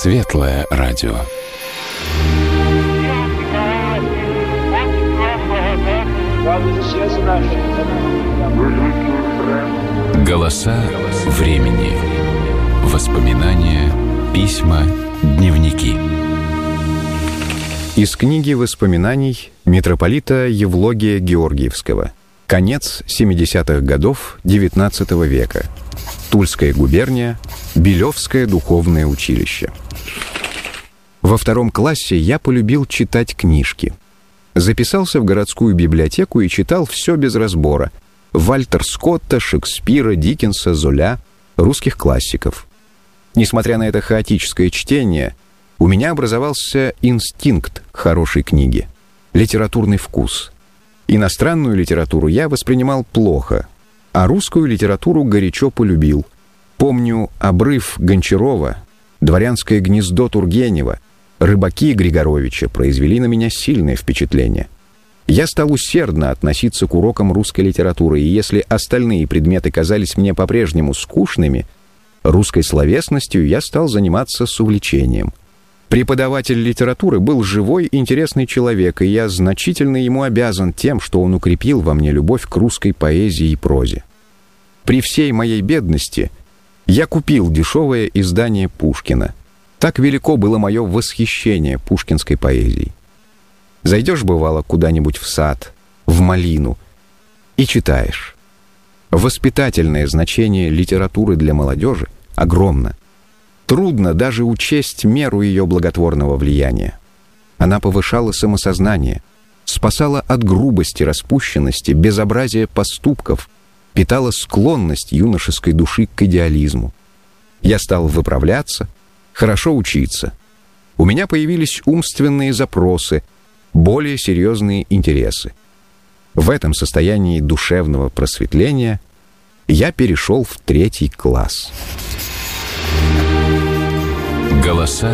Светлое радио. Голоса времени. Воспоминания, письма, дневники. Из книги воспоминаний митрополита Евлогия Георгиевского. Конец 70-х годов XIX века. Тульская губерния, Белевское духовное училище. Во 2 классе я полюбил читать книжки. Записался в городскую библиотеку и читал все без разбора. Вальтер Скотта, Шекспира, Диккенса, Золя, русских классиков. Несмотря на это хаотическое чтение, у меня образовался инстинкт хорошей книги, литературный вкус. Иностранную литературу я воспринимал плохо, а русскую литературу горячо полюбил. Помню «Обрыв» Гончарова, «Дворянское гнездо» Тургенева, «Рыбаки» Григоровича произвели на меня сильное впечатление. Я стал усердно относиться к урокам русской литературы, и если остальные предметы казались мне по-прежнему скучными, русской словесностью я стал заниматься с увлечением. Преподаватель литературы был живой, интересный человек, и я значительно ему обязан тем, что он укрепил во мне любовь к русской поэзии и прозе. При всей моей бедности я купил дешевое издание Пушкина. Так велико было мое восхищение пушкинской поэзией. Зайдешь, бывало, куда-нибудь в сад, в малину, и читаешь. Воспитательное значение литературы для молодежи огромно. Трудно даже учесть меру ее благотворного влияния. Она повышала самосознание, спасала от грубости, распущенности, безобразия поступков, питала склонность юношеской души к идеализму. Я стал выправляться, хорошо учиться. У меня появились умственные запросы, более серьезные интересы. В этом состоянии душевного просветления я перешел в 3 класс. Голоса